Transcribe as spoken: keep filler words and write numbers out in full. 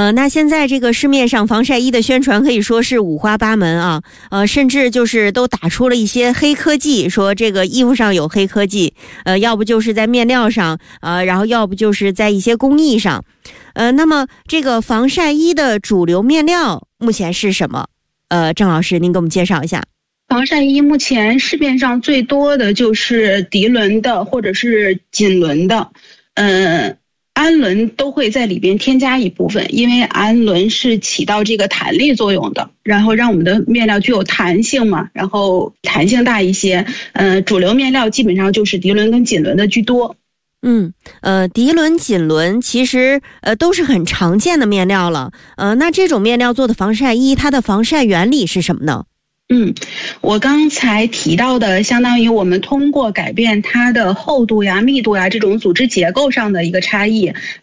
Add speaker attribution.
Speaker 1: 呃，那现在这个市面上防晒衣的宣传可以说是五花八门啊，呃，甚至就是都打出了一些黑科技，说这个衣服上有黑科技，呃，要不就是在面料上，呃，然后要不就是在一些工艺上，呃，那么这个防晒衣的主流面料目前是什么？呃，郑老师，您给我们介绍一下。
Speaker 2: 防晒衣目前市面上最多的就是涤纶的或者是锦纶的，嗯。氨纶都会在里边添加一部分，因为氨纶是起到这个弹力作用的，然后让我们的面料具有弹性嘛，然后弹性大一些。呃，主流面料基本上就是涤纶跟锦纶的居多。
Speaker 1: 嗯，呃，涤纶、锦纶其实呃都是很常见的面料了。呃，那这种面料做的防晒衣，它的防晒原理是什么呢？
Speaker 2: 嗯，我刚才提到的，相当于我们通过改变它的厚度呀、密度呀这种组织结构上的一个差异，